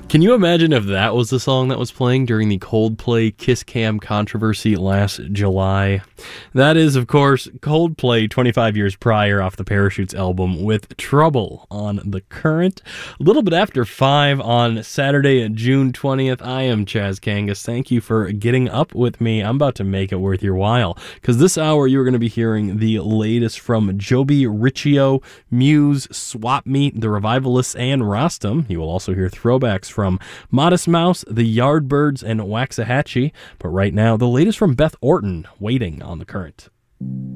Can you imagine if that was the song that was playing during the Coldplay Kiss Cam controversy last July? That is, of course, Coldplay 25 years prior off the Parachutes album with Trouble on The Current. A little bit after 5 on Saturday, June 20th. I am Chaz Kangas. Thank you for getting up with me. I'm about to make it worth your while, because this hour you're going to be hearing the latest from Joby Riccio, Muse, Swap Meet, The Revivalists, and Rostam. You will also hear throwbacks from Modest Mouse, The Yardbirds, and Waxahachie. But right now, the latest from Beth Orton, Waiting on The Current.